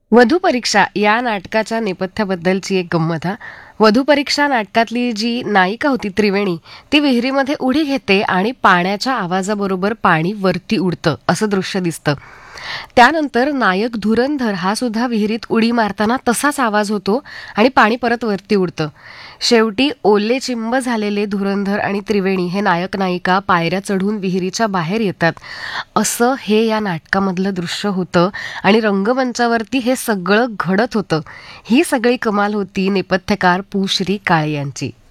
वधू परीक्षा या नाटकाच्या नेपथ्याबद्दलची एक गंमत हा. वधू परीक्षा नाटकातली जी नायिका होती त्रिवेणी, ती विहिरीमध्ये उडी घेते आणि पाण्याच्या आवाजाबरोबर पाणी वरती उडतं असं दृश्य दिसतं. त्यानंतर नायक धुरंधर हा सुद्धा विहिरीत उडी मारताना तसाच आवाज होतो आणि पाणी परत वरती उडतं. शेवटी ओले चिंब झालेले धुरंधर आणि त्रिवेणी हे नायक नायिका पायऱ्या चढून विहिरीच्या बाहेर येतात. असं हे या नाटकामधलं दृश्य होतं आणि रंगमंचावरती हे सगळं घडत होतं. ही सगळी कमाल होती नेपथ्यकार पु. श्री. काळे यांची.